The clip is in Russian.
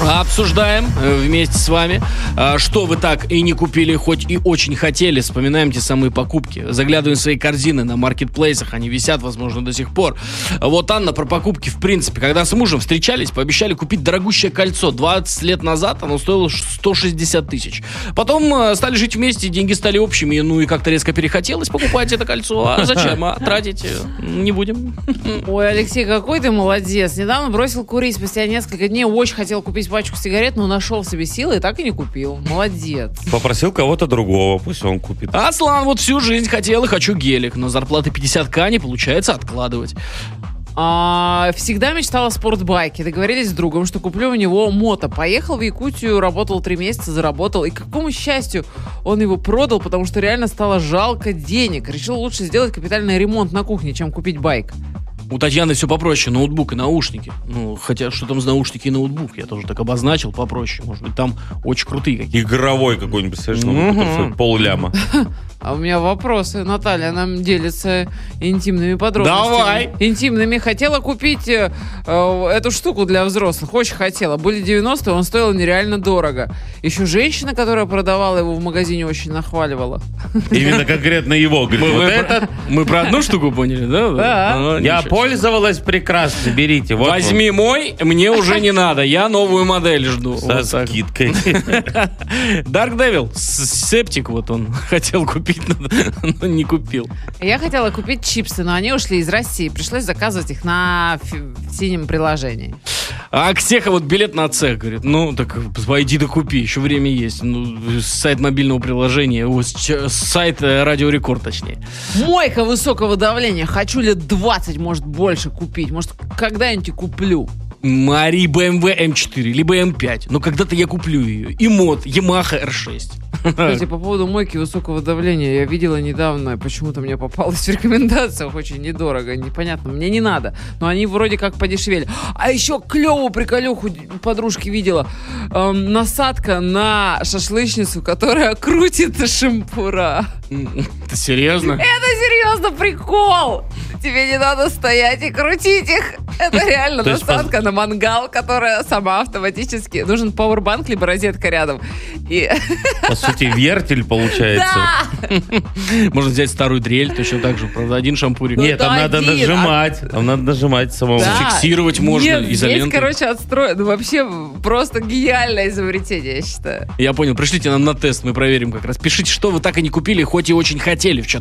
Обсуждаем вместе с вами, что вы так и не купили, хоть и очень хотели. Вспоминаем те самые покупки. Заглядываем в свои корзины на маркетплейсах. Они висят, возможно, до сих пор. Вот Анна про покупки в принципе. Когда с мужем встречались, пообещали купить дорогущее кольцо. 20 лет назад оно стоило 160 тысяч. Потом стали жить вместе, деньги стали общими. Ну и как-то резко перехотелось покупать это кольцо. А зачем? Тратить не будем. Ой, Алексей, какой ты молодец. Недавно бросил курить. Спустя несколько дней очень хотел купить пачку сигарет, но нашел в себе силы и так и не купил. Молодец. Попросил кого-то другого, пусть он купит. Аслан вот всю жизнь хотел и хочу гелик, но зарплаты 50к не получается откладывать. Всегда мечтала о спортбайке. Договорились с другом, что куплю у него мото. Поехал в Якутию, работал 3 месяца, заработал. И к какому счастью он его продал, потому что реально стало жалко денег. Решил лучше сделать капитальный ремонт на кухне, чем купить байк. У Татьяны все попроще, ноутбук и наушники. Ну, хотя, что там за наушники и ноутбук? Я тоже так обозначил попроще. Может быть, там очень крутые какие-то. Игровой какой-нибудь, представляешь, полляма. А у меня вопросы. Наталья нам делится интимными подробностями. Давай! Интимными. Хотела купить эту штуку для взрослых. Очень хотела. Были 90-е, он стоил нереально дорого. Еще женщина, которая продавала его в магазине, очень нахваливала. Именно конкретно его. Говорит, Мы про одну штуку поняли, да? Да. Я пользовалась прекрасно, берите. Вот возьми мой, мне уже не надо. Я новую модель жду. со скидкой. Dark Devil, септик вот он хотел купить, но не купил. Я хотела купить чипсы, но они ушли из России. Пришлось заказывать их на синем приложении. А Ксеха вот билет на цех, говорит, ну так пойди да купи, еще время есть. Ну, сайт мобильного приложения, сайт Радио Рекорд, точнее. Мойка высокого давления. Хочу лет 20, может, больше купить. Может, когда-нибудь и куплю. Мари BMW M4, либо M5. Но когда-то я куплю ее. И мод Yamaha R6. Кстати, по поводу мойки высокого давления, я видела недавно, почему-то мне попалось в рекомендациях очень недорого, непонятно, мне не надо, но они вроде как подешевели. А еще клевую приколюху подружки видела. Насадка на шашлычницу, которая крутит шампура. Ты серьезно? Это серьезно прикол! Тебе не надо стоять и крутить их. Это реально насадка на мангал, которая сама автоматически... Нужен пауэрбанк, либо розетка рядом. И... По сути, вертель получается. Да! Можно взять старую дрель, точно так же, правда, один шампурик. Нет, там надо нажимать. Там надо нажимать самому. Да. Фиксировать можно изолентой. Здесь, короче, отстроено. Вообще просто гениальное изобретение, я считаю. Я понял, пришлите нам на тест, мы проверим как раз. Пишите, что вы так и не купили, хоть и очень хотели в чат.